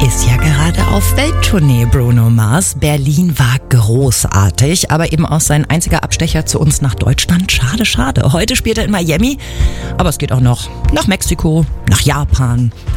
ist ja gerade auf Welttournee, Bruno Mars. Berlin war großartig, aber eben auch sein einziger Abstecher zu uns nach Deutschland. Schade, schade. Heute spielt er in Miami, aber es geht auch noch nach Mexiko, nach Japan,